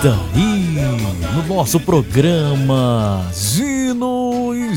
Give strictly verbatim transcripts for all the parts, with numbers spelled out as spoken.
daí, no nosso programa Gino e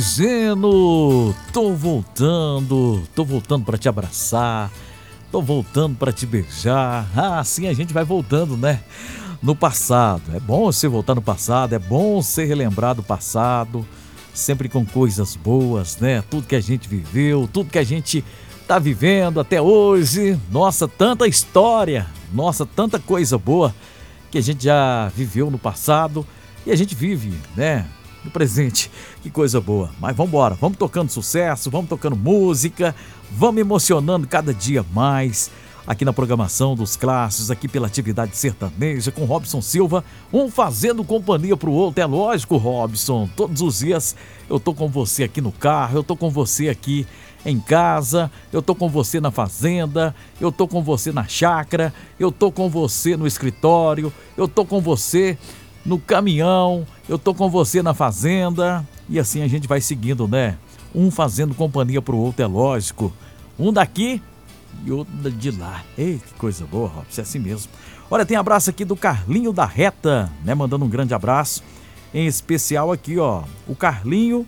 Geno, tô voltando, tô voltando pra te abraçar, tô voltando pra te beijar. Ah, assim a gente vai voltando, né? No passado. É bom você voltar no passado, é bom você relembrar do passado, sempre com coisas boas, né? Tudo que a gente viveu, tudo que a gente tá vivendo até hoje. Nossa, tanta história, nossa, tanta coisa boa que a gente já viveu no passado e a gente vive, né, no presente. Que coisa boa. Mas vamos embora, vamos tocando sucesso, vamos tocando música, vamos emocionando cada dia mais aqui na programação dos clássicos, aqui pela Atividade Sertaneja, com Robson Silva, um fazendo companhia pro outro. É lógico, Robson, todos os dias eu tô com você aqui no carro, eu tô com você aqui em casa, eu tô com você na fazenda, eu tô com você na chácara, eu tô com você no escritório, eu tô com você no caminhão, eu tô com você na fazenda, e assim a gente vai seguindo, né? Um fazendo companhia pro outro, é lógico. Um daqui e outro de lá. Ei, que coisa boa, Robson, é assim mesmo. Olha, tem abraço aqui do Carlinho da Reta, né? Mandando um grande abraço, em especial aqui, ó, o Carlinho,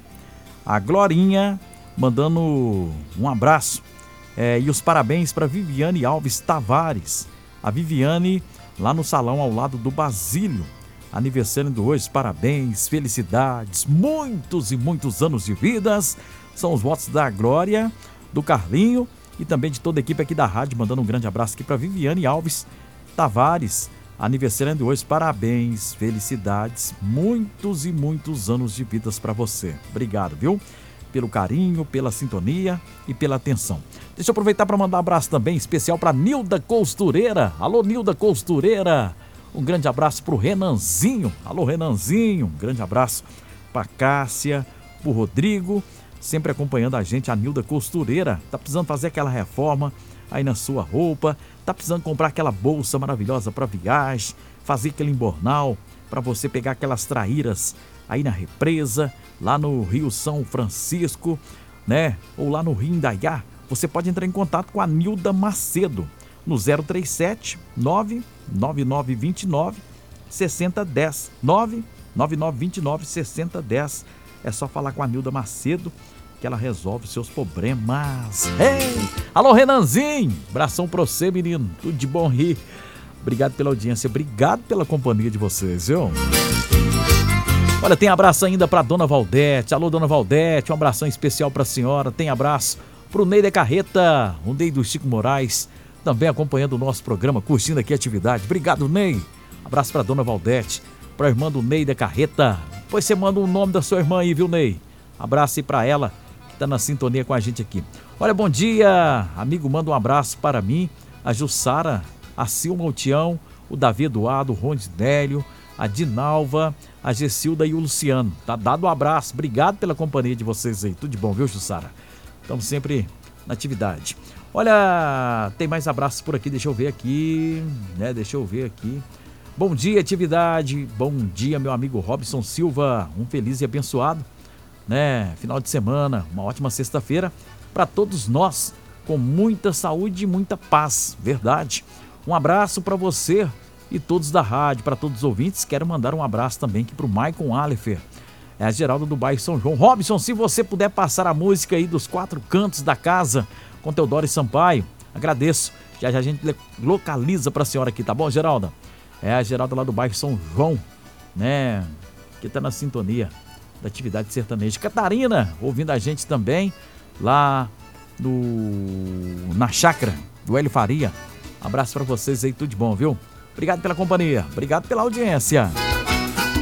a Glorinha, mandando um abraço é, e os parabéns para Viviane Alves Tavares. A Viviane lá no salão ao lado do Basílio. Aniversário do hoje, parabéns, felicidades, muitos e muitos anos de vidas. São os votos da Glória, do Carlinho e também de toda a equipe aqui da rádio, mandando um grande abraço aqui para Viviane Alves Tavares. Aniversário de hoje, parabéns, felicidades, muitos e muitos anos de vidas para você. Obrigado, viu? Pelo carinho, pela sintonia e pela atenção. Deixa eu aproveitar para mandar um abraço também especial para Nilda Costureira. Alô, Nilda Costureira. Um grande abraço para o Renanzinho. Alô, Renanzinho. Um grande abraço para Cássia, para o Rodrigo, sempre acompanhando a gente, a Nilda Costureira. Tá precisando fazer aquela reforma aí na sua roupa, tá precisando comprar aquela bolsa maravilhosa para viagem, fazer aquele embornal para você pegar aquelas traíras aí na represa, lá no Rio São Francisco, né? Ou lá no Rio Indaiá. Você pode entrar em contato com a Nilda Macedo no zero três sete, nove nove nove dois nove, seis zero um zero, nove nove nove dois nove, seis zero um zero. É só falar com a Nilda Macedo que ela resolve os seus problemas. Ei! Alô, Renanzinho! Abração pra você, menino. Tudo de bom, rir. Obrigado pela audiência, obrigado pela companhia de vocês, viu? Olha, tem abraço ainda pra Dona Valdete. Alô, Dona Valdete, um abração especial pra senhora. Tem abraço pro Ney de Carreta, o Ney do Chico Moraes, também acompanhando o nosso programa, curtindo aqui a atividade. Obrigado, Ney. Abraço pra Dona Valdete, pra irmã do Ney de Carreta. Depois você manda o nome da sua irmã aí, viu, Ney? Abraço aí pra ela, que tá na sintonia com a gente aqui. Olha, bom dia, amigo, manda um abraço para mim, a Jussara, a Silma Altião, o Davi Eduardo, o Rondinélio, a Dinalva, a Gessilda e o Luciano. Tá dado um abraço, obrigado pela companhia de vocês aí. Tudo de bom, viu, Jussara? Estamos sempre na atividade. Olha, tem mais abraços por aqui, deixa eu ver aqui, né? Deixa eu ver aqui. Bom dia, atividade. Bom dia, meu amigo Robson Silva. Um feliz e abençoado, né, final de semana, uma ótima sexta-feira para todos nós, com muita saúde e muita paz, verdade. Um abraço para você e todos da rádio, para todos os ouvintes. Quero mandar um abraço também aqui para o Maicon Alifer, é a Geraldo do bairro São João. Robson, se você puder passar a música aí dos quatro cantos da casa com Teodoro e Sampaio, agradeço. Já já a gente localiza para a senhora aqui, tá bom, Geralda? É a Geralda lá do bairro São João, né, que tá na sintonia da Atividade Sertaneja. Catarina, ouvindo a gente também lá no, na chácara do Hélio Faria. Abraço para vocês aí, tudo de bom, viu? Obrigado pela companhia, obrigado pela audiência.